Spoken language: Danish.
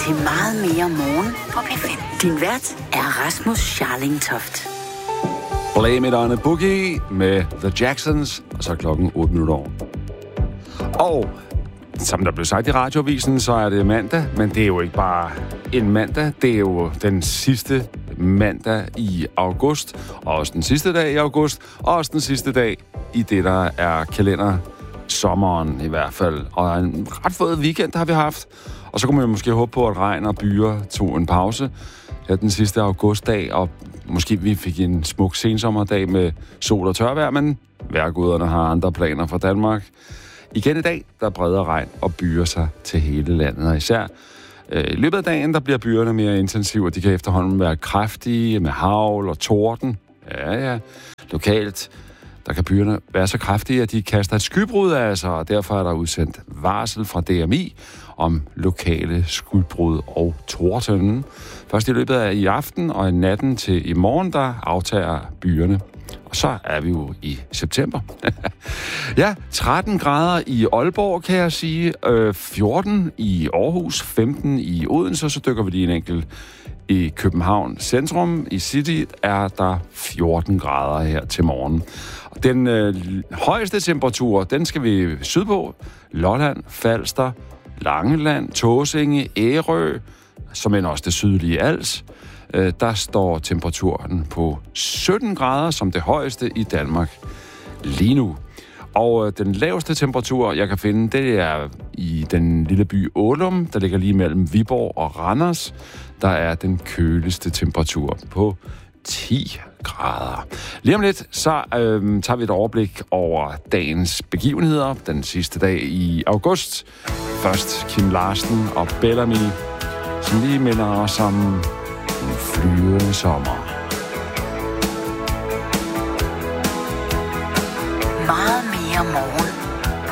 til meget mere morgen på P5. Din vært er Rasmus Scharling Toft. Blame It On A Boogie med The Jacksons, og så klokken 8 minutter over. Og som der blev sagt i radioavisen, så er det mandag, men det er jo ikke bare en mandag, det er jo den sidste mandag i august, og også den sidste dag i august, og også den sidste dag i det, der er kalendersommeren i hvert fald. Og en ret fed weekend har vi haft, og så kunne man jo måske håbe på, at regn og byer tog en pause her den sidste augustdag, og måske vi fik en smuk sensommerdag med sol og tørvejr, men vejrguderne har andre planer for Danmark. Igen i dag, der breder regn og byer sig til hele landet, og især i løbet af dagen, der bliver byerne mere intensive, og de kan efterhånden være kraftige med hagl og torden. Ja, lokalt, der kan byerne være så kraftige, at de kaster et skybrud af sig, og derfor er der udsendt varsel fra DMI om lokale skybrud og torden. Først i løbet af i aften og i natten til i morgen, der aftager byerne. Og så er vi jo i september. Ja, 13 grader i Aalborg, kan jeg sige. 14 i Aarhus, 15 i Odense, og så dykker vi lige en enkelt i København centrum. I City er der 14 grader her til morgen. Den højeste temperatur, den skal vi sydpå. Lolland, Falster, Langeland, Tåsinge, Ærø, som end også det sydlige Als. Der står temperaturen på 17 grader som det højeste i Danmark lige nu. Og den laveste temperatur, jeg kan finde, det er i den lille by Ålum, der ligger lige mellem Viborg og Randers. Der er den køligste temperatur på 10 grader. Lige om lidt, så tager vi et overblik over dagens begivenheder, den sidste dag i august. Først Kim Larsen og Bellamy, som lige minder os om en flyvende sommer.